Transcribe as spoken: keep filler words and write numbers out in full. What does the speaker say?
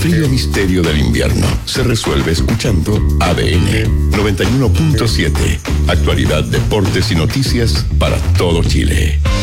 frío misterio del invierno se resuelve escuchando A D N noventa y uno punto siete. Actualidad, deportes y noticias para todo Chile.